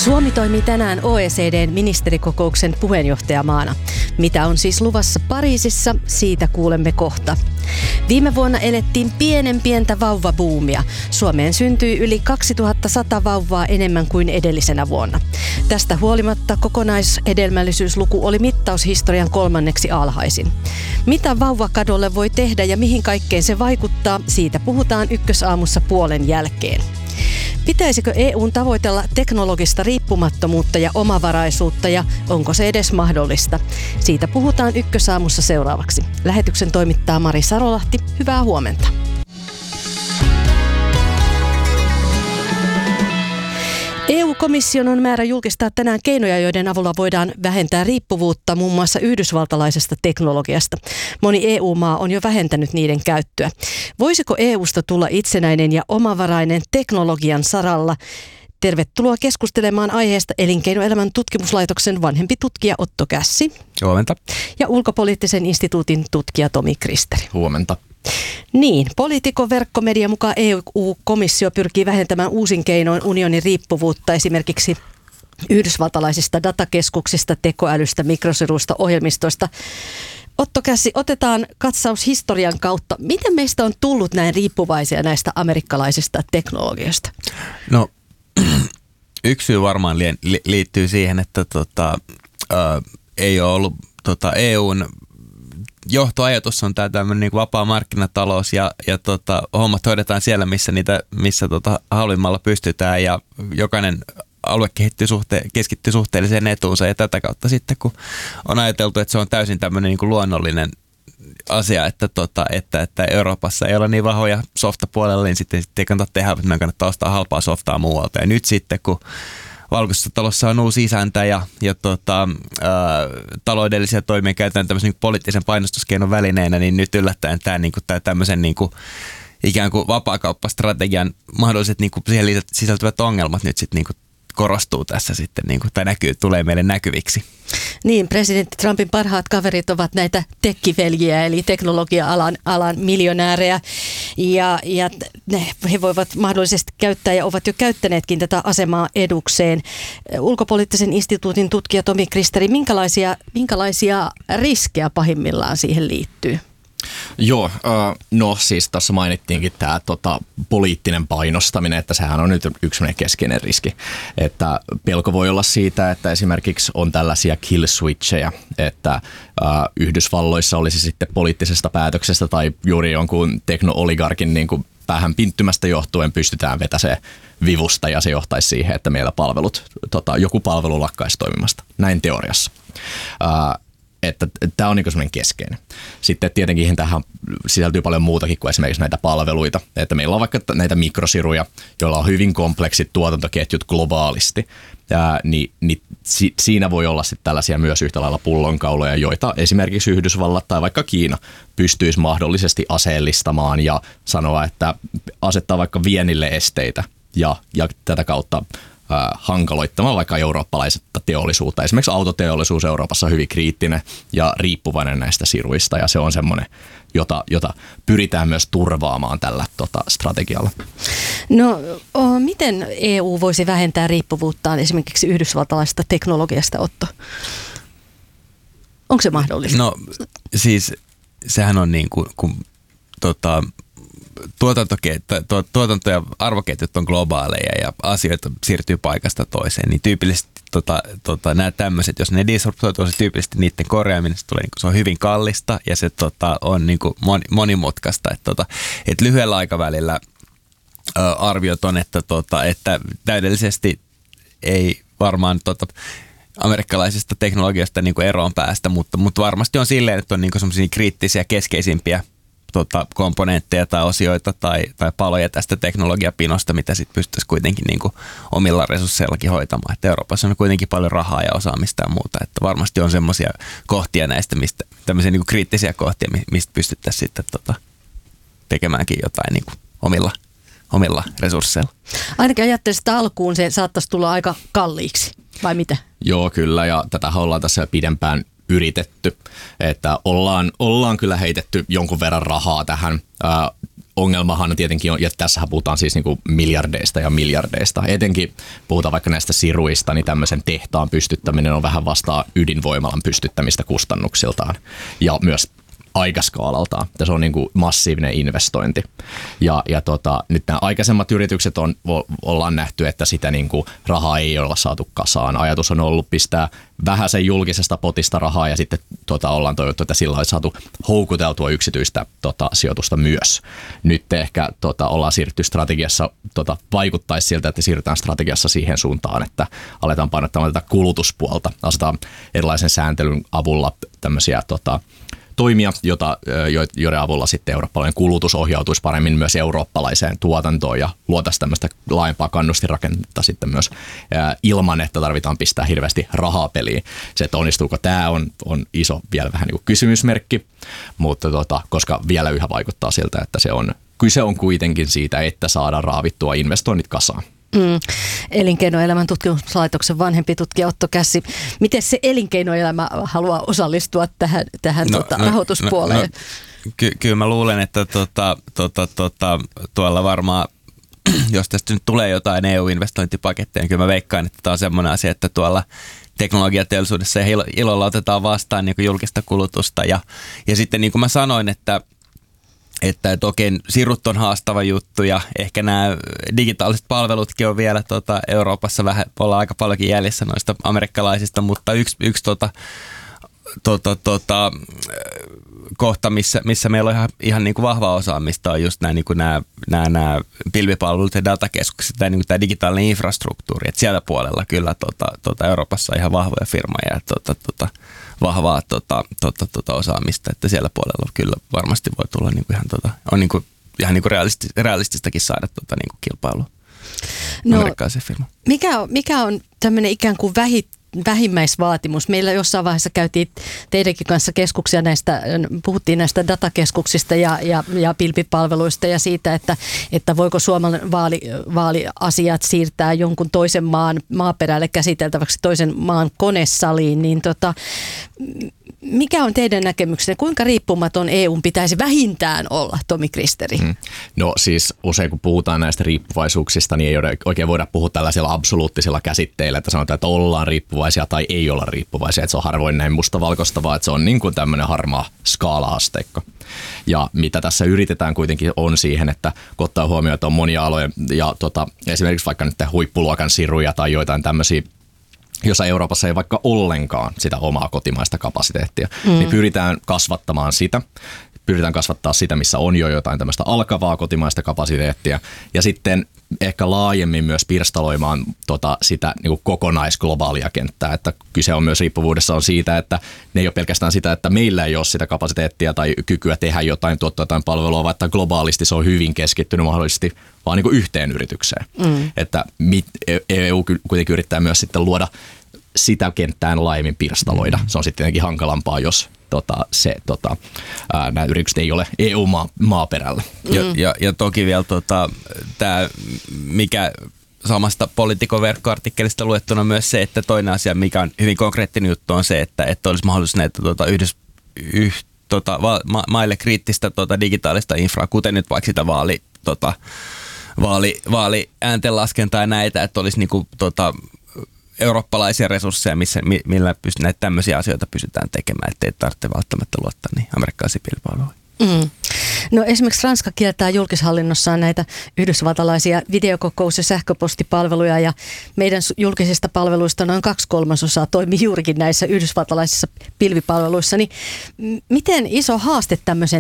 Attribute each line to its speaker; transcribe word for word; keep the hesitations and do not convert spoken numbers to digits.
Speaker 1: Suomi toimii tänään O E C D:n ministerikokouksen puheenjohtajamaana. Mitä on siis luvassa Pariisissa, siitä kuulemme kohta. Viime vuonna elettiin pienen pientä vauvabuumia. Suomeen syntyi yli kaksituhattasata vauvaa enemmän kuin edellisenä vuonna. Tästä huolimatta kokonaishedelmällisyysluku oli mittaushistorian kolmanneksi alhaisin. Mitä vauvakadolle voi tehdä ja mihin kaikkeen se vaikuttaa, siitä puhutaan Ykkösaamussa puolen jälkeen. Pitäisikö E U:n tavoitella teknologista riippumattomuutta ja omavaraisuutta ja onko se edes mahdollista? Siitä puhutaan Ykkösaamussa seuraavaksi. Lähetyksen toimittaa Mari Sarolahti. Hyvää huomenta. E U-komission on määrä julkistaa tänään keinoja, joiden avulla voidaan vähentää riippuvuutta muun muassa yhdysvaltalaisesta teknologiasta. Moni E U-maa on jo vähentänyt niiden käyttöä. Voisiko E U:sta tulla itsenäinen ja omavarainen teknologian saralla? Tervetuloa keskustelemaan aiheesta Elinkeinoelämän tutkimuslaitoksen vanhempi tutkija Otto Kässi.
Speaker 2: Huomenta.
Speaker 1: Ja Ulkopoliittisen instituutin tutkija Tomi Kristeri.
Speaker 3: Huomenta.
Speaker 1: Niin, Politico verkkomedia mukaan E U-komissio pyrkii vähentämään uusin keinoin unionin riippuvuutta esimerkiksi yhdysvaltalaisista datakeskuksista, tekoälystä, mikrosiruista, ohjelmistoista. Otto Kässi, otetaan katsaus historian kautta. Miten meistä on tullut näin riippuvaisia näistä amerikkalaisista teknologioista?
Speaker 2: No, yksi syy varmaan li- li- liittyy siihen, että tota, ä, ei ole ollut tota, E U:n johtoajatus on tämä tämmöinen niin vapaa markkinatalous ja, ja tota, hommat hoidetaan siellä, missä, niitä, missä tota, halvimmalla pystytään ja jokainen alue kehittyy suhte- keskittyy suhteelliseen etuunsa ja tätä kautta sitten, kun on ajateltu, että se on täysin tämmöinen niin kuin luonnollinen asia, että, tota, että, että Euroopassa ei ole niin vahvoja softapuolella, niin sitten, sitten ei kannata tehdä, että meidän kannattaa ostaa halpaa softaa muualta. Ja nyt sitten, kun Valkoisessa talossa on uusi isäntä ja, ja tota, ää, taloudellisia toimia käytetään tämmöisen niin poliittisen painostuskeinon välineenä, niin nyt yllättäen tämä, niin kuin, tämä tämmöisen niin kuin, ikään kuin vapaakauppastrategian mahdolliset niin kuin siihen sisältyvät ongelmat nyt sitten niin kuin korostuu tässä sitten, niin kuin, tai näkyy, tulee meille näkyviksi.
Speaker 1: Niin, presidentti Trumpin parhaat kaverit ovat näitä tekkiveljiä, eli teknologia-alan alan miljonäärejä, ja, ja ne, he voivat mahdollisesti käyttää ja ovat jo käyttäneetkin tätä asemaa edukseen. Ulkopoliittisen instituutin tutkija Tomi Kristeri, minkälaisia, minkälaisia riskejä pahimmillaan siihen liittyy?
Speaker 3: Joo, no siis tässä mainittiinkin tämä tota, poliittinen painostaminen, että sehän on nyt yksi keskeinen riski. Että pelko voi olla siitä, että esimerkiksi on tällaisia kill switcheja, että äh, Yhdysvalloissa olisi sitten poliittisesta päätöksestä tai juuri jonkun tekno-oligarkin niin kuin päähän pinttymästä johtuen pystytään vetämään vivusta ja se johtaisi siihen, että meillä palvelut, tota, joku palvelu lakkaisi toimimasta. Näin teoriassa. Äh, Että tämä on niinku semmoinen keskeinen. Sitten tietenkin tähän sisältyy paljon muutakin kuin esimerkiksi näitä palveluita. Että meillä on vaikka näitä mikrosiruja, joilla on hyvin kompleksit tuotantoketjut globaalisti. Ja, niin, niin si, siinä voi olla sitten tällaisia myös yhtä lailla pullonkauloja, joita esimerkiksi Yhdysvallat tai vaikka Kiina pystyisi mahdollisesti aseellistamaan ja sanoa, että asettaa vaikka vienille esteitä ja, ja tätä kautta hankaloittamaan vaikka eurooppalaisesta teollisuutta. Esimerkiksi autoteollisuus Euroopassa on hyvin kriittinen ja riippuvainen näistä siruista ja se on semmoinen, jota, jota pyritään myös turvaamaan tällä tota, strategialla.
Speaker 1: No, o, miten E U voisi vähentää riippuvuuttaan esimerkiksi yhdysvaltalaisesta teknologiasta, Otto? Onko se mahdollista?
Speaker 2: No siis sehän on niin kuin, kun tota, tuotanto- ja arvoketjut on globaaleja ja asioita siirtyy paikasta toiseen, niin tyypillisesti tota, tota, nämä tämmöiset, jos ne disruptoituu, se tyypillisesti niiden korjaaminen se tulee, niin se on hyvin kallista ja se tota, on niin kuin monimutkaista. Että tota, et lyhyellä aikavälillä ö, arviot on, että, tota, että täydellisesti ei varmaan tota, amerikkalaisesta teknologiasta niin kuin eroon päästä, mutta, mutta varmasti on silleen, että on niin kuin semmoisia kriittisiä keskeisimpiä Tota, komponentteja tai osioita tai, tai paloja tästä teknologiapinosta, mitä sitten pystyisi kuitenkin niin kuin omilla resursseillakin hoitamaan. Että Euroopassa on kuitenkin paljon rahaa ja osaamista ja muuta, että varmasti on semmoisia kohtia näistä, mistä, tämmöisiä niin kuin kriittisiä kohtia, mistä pystyttäisiin sitten tota, tekemäänkin jotain niin kuin omilla, omilla resursseilla.
Speaker 1: Ainakin ajattelisin, että alkuun se saattaisi tulla aika kalliiksi, vai mitä?
Speaker 3: Joo, kyllä, ja tätä ollaan tässä pidempään yritetty, että ollaan, ollaan kyllä heitetty jonkun verran rahaa tähän. Ää, ongelmahan tietenkin on, ja tässähän puhutaan siis niin kuin miljardeista ja miljardeista. Etenkin puhutaan vaikka näistä siruista, niin tämmöisen tehtaan pystyttäminen on vähän vastaa ydinvoimalan pystyttämistä kustannuksiltaan ja myös aikaskaalaltaan. Se on niin kuin massiivinen investointi. Ja, ja tota, nyt nämä aikaisemmat yritykset on, ollaan nähty, että sitä niin kuin rahaa ei olla saatu kasaan. Ajatus on ollut pistää vähän sen julkisesta potista rahaa ja sitten tota, ollaan toivottu, että sillä olisi saatu houkuteltua yksityistä tota, sijoitusta myös. Nyt ehkä tota, ollaan siirrytty strategiassa, tota, vaikuttaisi siltä, että siirrytään strategiassa siihen suuntaan, että aletaan painottamaan tätä kulutuspuolta. Asetaan erilaisen sääntelyn avulla tämmöisiä tota, toimia, jota, joiden avulla sitten eurooppalainen kulutus ohjautuisi paremmin myös eurooppalaiseen tuotantoon ja luotaisiin tämmöistä laajempaa kannustinrakennetta sitten myös ilman, että tarvitaan pistää hirveästi rahaa peliin. Se, että onnistuuko tämä, on, on iso vielä vähän niin kuin kysymysmerkki, mutta tota, koska vielä yhä vaikuttaa siltä, että se on, kyse on kuitenkin siitä, että saadaan raavittua investoinnit kasaan.
Speaker 1: Mm. Elinkeinoelämän tutkimuslaitoksen vanhempi tutkija Otto Kässi. Miten se elinkeinoelämä haluaa osallistua tähän, tähän no, tota, no, rahoituspuoleen? No, no,
Speaker 2: ky- kyllä mä luulen, että tota, tota, tota, tuolla varmaan, jos tästä nyt tulee jotain E U-investointipaketteja, niin kyllä mä veikkaan, että tämä on semmoinen asia, että tuolla teknologiateollisuudessa ilolla otetaan vastaan niin kuin julkista kulutusta. Ja, ja sitten niin kuin mä sanoin, että Että toki sirut on haastava juttu ja ehkä nämä digitaaliset palvelutkin on vielä tota, Euroopassa vähän, ollaan aika paljonkin jäljessä noista amerikkalaisista, mutta yksi, yksi tota, tota, tota, kohta, missä, missä meillä on ihan, ihan niin kuin vahva osaamista, on just nämä, niin kuin nämä, nämä, nämä pilvipalvelut ja datakeskukset ja niin kuin tämä digitaalinen infrastruktuuri. Et siellä puolella kyllä tota, tota Euroopassa on ihan vahvoja firmoja ja tota, tota, vahvaa tota, tota, tota osaamista, että siellä puolella kyllä varmasti voi tulla niin kuin ihan, tota, on niin kuin, ihan niin kuin realisti, realististakin saada tota, niin kuin kilpailua no, amerikkalaisen firman.
Speaker 1: Mikä on, mikä on tämmöinen ikään kuin vähit, vähimmäisvaatimus? Meillä jossain vaiheessa käytiin teidänkin kanssa keskuksia näistä, puhuttiin näistä datakeskuksista ja, ja, ja pilvipalveluista ja siitä, että, että voiko Suomen vaali, vaaliasiat siirtää jonkun toisen maan maaperälle käsiteltäväksi toisen maan konesaliin, niin tota, mikä on teidän näkemyksenne? Kuinka riippumaton E U:n pitäisi vähintään olla, Tomi Kristeri? Hmm.
Speaker 3: No siis usein kun puhutaan näistä riippuvaisuuksista, niin ei oikein voida puhua tällaisilla absoluuttisilla käsitteillä, että sanotaan, että ollaan riippuvaisia tai ei olla riippuvaisia. Että se on harvoin näin mustavalkoista, vaan että se on niin kuin tämmöinen harmaa skaala-asteikko. Ja mitä tässä yritetään kuitenkin on siihen, että kun ottaa huomioon, että on monia aloja ja tota, esimerkiksi vaikka nyt huippuluokan siruja tai joitain tämmöisiä, jossa Euroopassa ei vaikka ollenkaan sitä omaa kotimaista kapasiteettia, mm. niin pyritään kasvattamaan sitä. Pyritään kasvattaa sitä, missä on jo jotain tämmöistä alkavaa kotimaista kapasiteettia. Ja sitten ehkä laajemmin myös pirstaloimaan tota, sitä niin kuin kokonaisglobaalia kenttää. Että kyse on myös riippuvuudessa on siitä, että ne ei ole pelkästään sitä, että meillä ei ole sitä kapasiteettia tai kykyä tehdä jotain, tuottaa jotain palvelua, vaan että globaalisti se on hyvin keskittynyt mahdollisesti vaan niin kuin yhteen yritykseen. Mm. Että E U kuitenkin yrittää myös sitten luoda sitä kenttään laajemmin pirstaloida. Se on sitten tietenkin hankalampaa, jos tota, se, tota, ää, nämä yritykset ei ole E U-maaperällä.
Speaker 2: Ja, ja, ja toki vielä tota, tämä, mikä samasta Poliitikon verkkoartikkelista luettuna myös se, että toinen asia, mikä on hyvin konkreettinen juttu, on se, että, että olisi mahdollisuus näitä tota, yhdys, yh, tota, va, ma, maille kriittistä tota, digitaalista infraa, kuten nyt vaikka sitä vaali, tota, vaali, vaali ääntenlaskentaa ja näitä, että olisi niinku, tota, eurooppalaisia resursseja, missä, millä pyst- näitä tämmöisiä asioita pystytään tekemään, ettei tarvitse välttämättä luottaa niin amerikkalaisiin pilvipalveluihin.
Speaker 1: Mm. No esimerkiksi Ranska kieltää julkishallinnossaan näitä yhdysvaltalaisia videokokous- ja sähköpostipalveluja ja meidän julkisista palveluista noin kaksi kolmasosaa toimii juurikin näissä yhdysvaltalaisissa pilvipalveluissa. Niin miten iso haaste tämmöisen